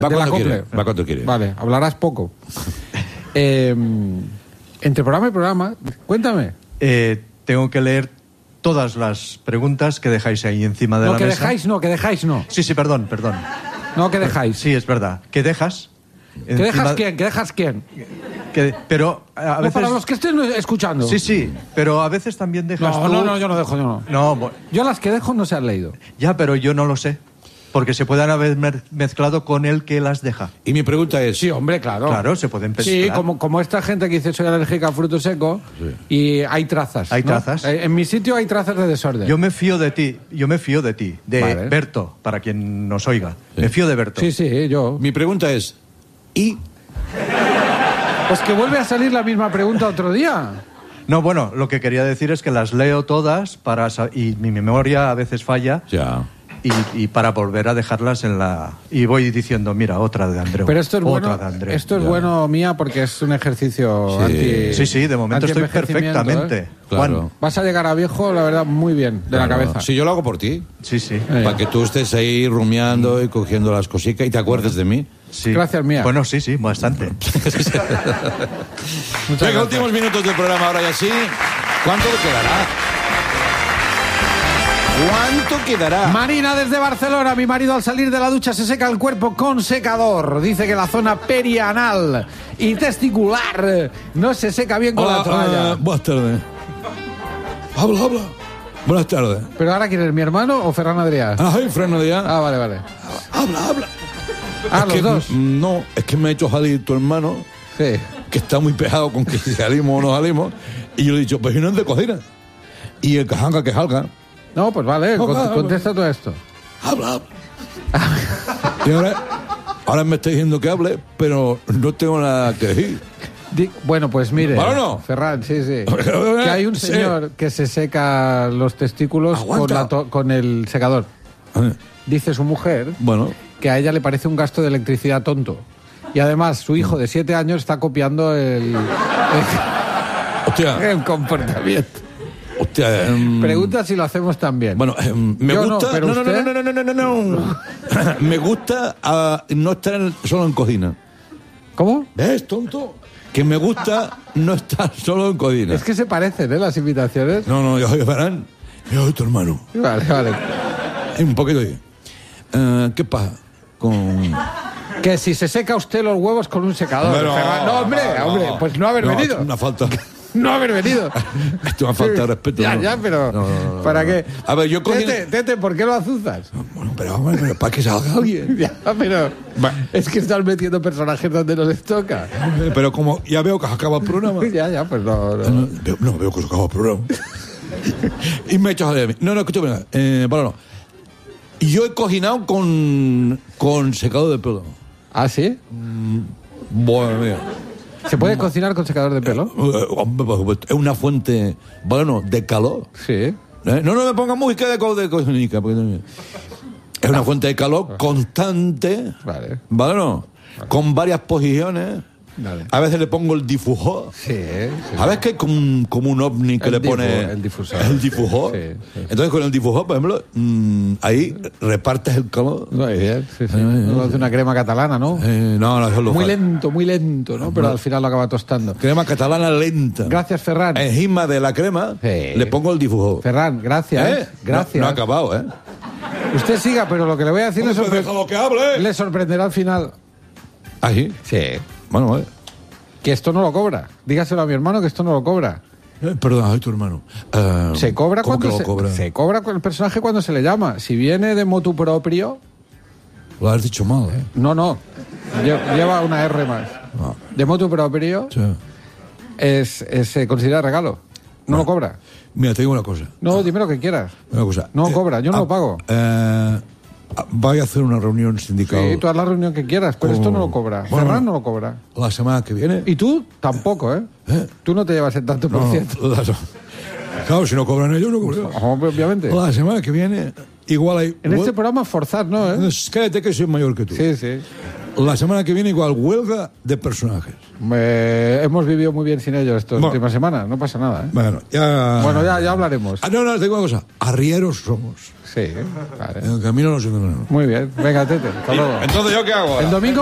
Va de la cuando quiere. Cople. Va cuando quiere. Vale, hablarás poco. Entre programa y programa, cuéntame. Tengo que leer todas las preguntas que dejáis ahí encima de la mesa. Que dejáis no. Sí, perdón. No, que dejáis. Sí, es verdad. ¿Qué dejas? ¿Que dejas quién? ¿Que dejas quién? Pero a veces... para los que estén escuchando. Sí, pero a veces también dejas tú... No, yo no dejo, yo no. No, bueno. Yo las que dejo no se han leído. Ya, pero yo no lo sé. Porque se pueden haber mezclado con el que las deja. Y mi pregunta es... Sí, hombre, claro. Claro, se pueden mezclar. Sí, como esta gente que dice soy alérgica a frutos secos y hay trazas. Hay ¿no? trazas. En mi sitio hay trazas de desorden. Yo me fío de ti. De Vale. Berto, para quien nos oiga. Me fío de Berto. Sí, yo. Mi pregunta es... ¿Y? Pues que vuelve a salir la misma pregunta otro día. No, bueno, lo que quería decir es que las leo todas y mi memoria a veces falla. Ya. Y para volver a dejarlas en la... Y voy diciendo, mira, otra de Andreu. Pero esto es otra bueno, de Andreu. esto es bueno, Mía, porque es un ejercicio Sí, de momento estoy perfectamente. Claro. Juan. Vas a llegar a viejo, la verdad, muy bien, de la cabeza. Si yo lo hago por ti. Sí. Para que tú estés ahí rumiando y cogiendo las cositas y te acuerdes de mí. Sí. Gracias, Mía. Bueno, sí, bastante. Venga, últimos minutos del programa ahora ya sí. ¿Cuánto le quedará? ¿Cuánto quedará? Marina desde Barcelona. Mi marido al salir de la ducha se seca el cuerpo con secador. Dice que la zona perianal y testicular no se seca bien con la toalla. Buenas tardes. Habla. Buenas tardes. ¿Pero ahora quién es, mi hermano o Ferran Adrià? Ay, Fran Adrià. Ah, vale. Habla. Ah, Es los que, dos. No, es que me ha hecho salir tu hermano, Sí. que está muy pegado con que si salimos o no salimos. Y yo le he dicho, pues si no es de cocina. Y el que salga. No, pues vale, contesta todo esto. Habla. Y ahora me está diciendo que hable, pero no tengo nada que decir. Bueno, pues mire, ¿Vale o no? Ferran, sí. Que hay un señor que se seca los testículos con el secador. Dice su mujer que a ella le parece un gasto de electricidad tonto. Y además, su hijo de 7 años está copiando el comportamiento. Hostia, Pregunta si lo hacemos también. Bueno, me Yo gusta... no, pero usted... No. Me gusta no estar solo en cocina. ¿Cómo? ¿Ves, tonto? Que me gusta no estar solo en cocina. Es que se parecen, las invitaciones. No, yo soy Ferran. Yo soy tu hermano. Vale. Un poquito ahí. ¿Qué pasa con...? Que si se seca usted los huevos con un secador. Ferran. No, hombre, pues no haber venido. Una falta... No haber venido. Esto es una falta de respeto. Ya, pero... No. ¿Para qué? A ver, yo cogí... Tete, ¿por qué lo azuzas? Bueno, pero para que salga alguien. Ya, pero... Es que estás metiendo personajes donde no les toca. Pero como ya veo que se acaba el programa... Ya, pues no. No, veo que se acaba el programa. Y me he echado de mí. No, escúchame. No. Y yo he cocinado con secador de pelo. ¿Ah, sí? Bueno, mira. ¿Se puede cocinar con secador de pelo? Hombre, por supuesto. Es una fuente, de calor. Sí. No me ponga música de cocina. Es una fuente de calor constante. Vale. No. Con varias posiciones. Vale. A veces le pongo el difusor. Sí. A veces que hay como un ovni que le pone... El difusor. El difusor. Sí. Entonces con el difusor, por ejemplo, ahí repartes el calor. Muy bien, sí. No hace una crema catalana, ¿no? No, eso es lo Muy lento, ¿no? Pero al final lo acaba tostando. Crema catalana lenta. Gracias, Ferran. Encima de la crema le pongo el difusor. Ferran, gracias. Gracias. No ha acabado, ¿eh? Usted siga, pero lo que le voy a decir le sorprenderá al final. ¿Ah, sí? Sí. Bueno, vale. Que esto no lo cobra. Dígaselo a mi hermano que esto no lo cobra. Perdón, soy tu hermano. Se cobra ¿cómo cuando que lo cobra? se cobra con el personaje cuando se le llama. Si viene de motu propio... Lo has dicho mal, ¿eh? No. Lleva una R más. No. De motu propio se considera regalo. No lo cobra. Mira, te digo una cosa. No, dime lo que quieras. Una cosa. No lo cobra, yo no lo pago. Voy a hacer una reunión sindical. Sí, tú haz la reunión que quieras, pero esto no lo cobra. Bueno, Ferran no lo cobra. La semana que viene. Y tú tampoco, ¿eh? Tú no te llevas el tanto por ciento. Claro, si no cobran ellos, no cobran. Obviamente. La semana que viene, igual hay... En este programa forzar, ¿no? Cállate que soy mayor que tú. Sí. La semana que viene igual huelga de personajes. Hemos vivido muy bien sin ellos estas últimas semanas, no pasa nada. Bueno, ya hablaremos. No, tengo una cosa. Arrieros somos. Sí, vale. En el camino no se... Muy bien, venga, Tete, hasta luego. Entonces, ¿yo qué hago ahora? El domingo